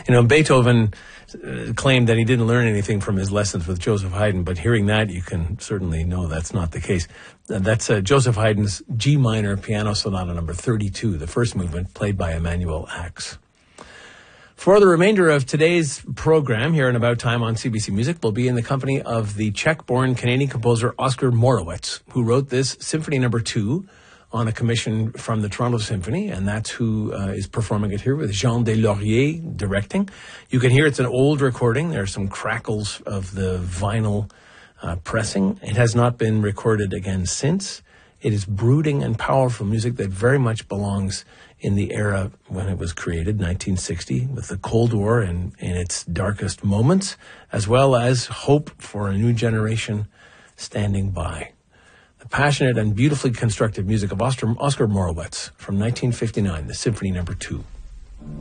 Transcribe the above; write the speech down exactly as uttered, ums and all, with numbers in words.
You know, Beethoven uh, claimed that he didn't learn anything from his lessons with Joseph Haydn, but hearing that, you can certainly know that's not the case. Uh, that's uh, Joseph Haydn's G minor piano sonata number thirty-two, the first movement, played by Emanuel Ax. For the remainder of today's program here in About Time on C B C Music, we'll be in the company of the Czech-born Canadian composer Oskar Morawetz, who wrote this Symphony Number Two on a commission from the Toronto Symphony, and that's who uh, is performing it here with Jean Deslauriers directing. You can hear it's an old recording. There are some crackles of the vinyl uh, pressing. It has not been recorded again since. It is brooding and powerful music that very much belongs in the era when it was created, nineteen sixty, with the Cold War in, in its darkest moments, as well as hope for a new generation standing by. The passionate and beautifully constructed music of Oskar, Oskar Morawetz from nineteen fifty-nine, the Symphony Number Two.